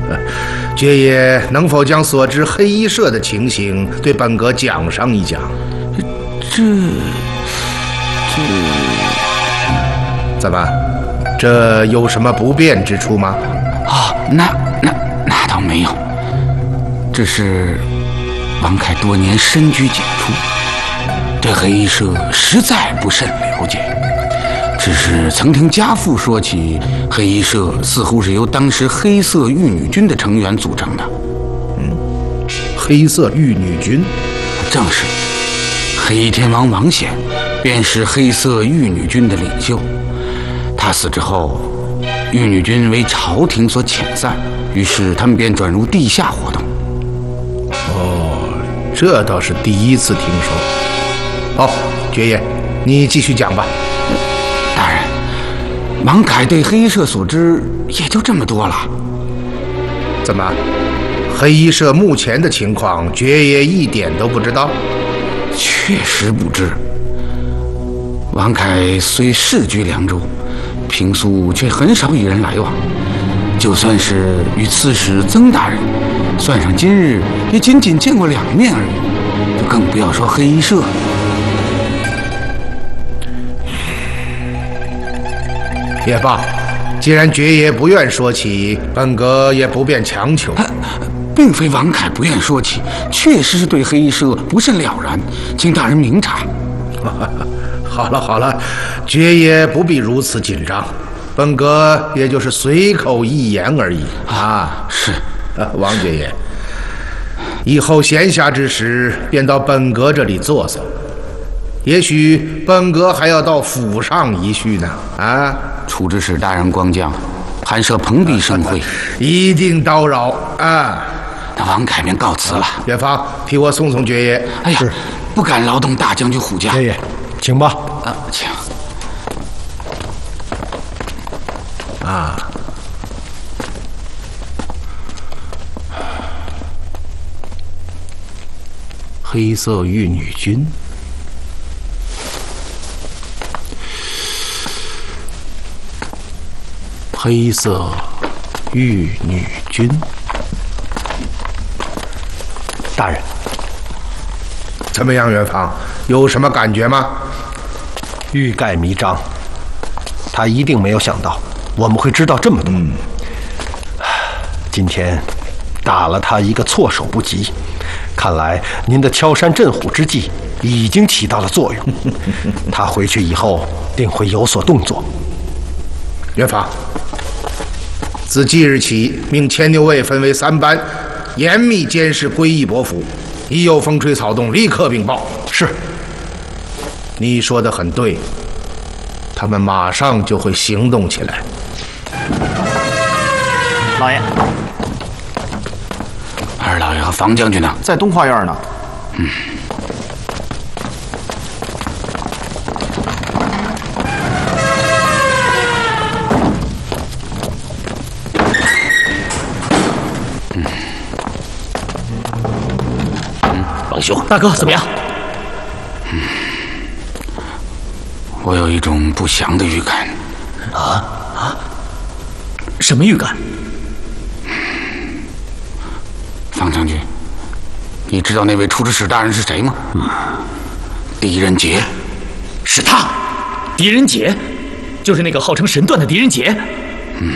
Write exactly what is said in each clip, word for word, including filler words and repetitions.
爵爷能否将所知黑衣社的情形对本阁讲上一讲？ 这这怎么？这有什么不便之处吗？ 啊，那那那倒没有，只是王凯多年深居简出，对黑衣社实在不甚了解。只是曾听家父说起，黑衣社似乎是由当时黑色玉女军的成员组成的。 嗯，黑色玉女军， 正是。黑衣天王王显便是黑色玉女军的领袖。他死之后，玉女军为朝廷所遣散，于是他们便转入地下活动。 哦，这倒是第一次听说。好，爵爷，你继续讲吧。 大人，王凯对黑衣社所知也就这么多了。 怎么，黑衣社目前的情况，爵爷一点都不知道？ 确实不知。王凯虽世居凉州，平素却很少与人来往，就算是与刺史曾大人，算上今日，也仅仅见过两面而已，就更不要说黑衣社了。 也罢，既然爵爷不愿说起，本阁也不便强求。 并非王凯不愿说起，确实是对黑衣社不甚了然，请大人明察。 好了好了，爵爷不必如此紧张，本阁也就是随口一言而已啊。 是， 呃，王爵爷，以后闲暇之时便到本阁这里坐坐，也许本阁还要到府上一叙呢。啊， 处置使大人光降，寒舍蓬荜生辉， 一定叨扰啊。 那王凯便告辞了。 远方，替我送送爵爷。 哎呀，不敢劳动大将军护驾。 爵爷，请吧。 啊，请。 啊，黑色玉女军，黑色玉女军。 大人， 怎么样，远方？有什么感觉吗？ 欲盖弥彰，他一定没有想到我们会知道这么多。嗯，今天打了他一个措手不及，看来您的敲山震虎之计已经起到了作用。他回去以后定会有所动作。 远方，自即日起，命牵牛卫分为三班，严密监视归义伯府，一有风吹草动，立刻禀报。 是。 你说的很对，他们马上就会行动起来。 老爷， 二老爷和房将军呢？ 在东花院呢。 嗯。 嗯。嗯，王兄，大哥怎么样？ 嗯。我有一种不祥的预感。 啊啊！什么预感？ 方将军，你知道那位处置使大人是谁吗？嗯，狄仁杰。 是他，狄仁杰，就是那个号称神断的狄仁杰。 嗯。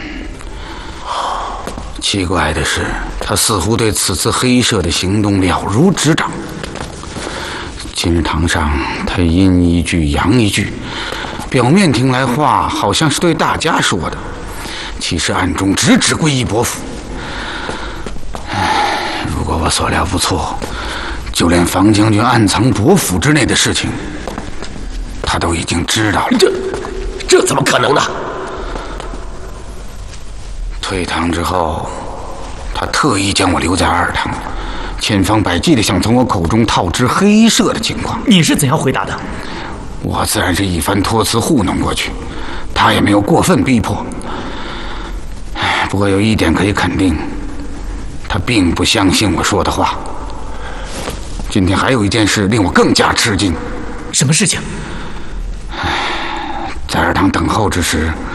奇怪的是，他似乎对此次黑社的行动了如指掌。今日堂上，他阴一句阳一句，表面听来话好像是对大家说的，其实暗中直指归义伯府。唉，如果我所料不错，就连房将军暗藏伯府之内的事情，他都已经知道了。 这，这怎么可能呢？ 退堂之后，他特意将我留在二堂。千方百计地想从我口中套知黑衣社的情况。 你是怎样回答的？ 我自然是一番托辞糊弄过去，他也没有过分逼迫。不过有一点可以肯定，他并不相信我说的话。今天还有一件事令我更加吃惊。 什么事情？ 在二堂等候之时，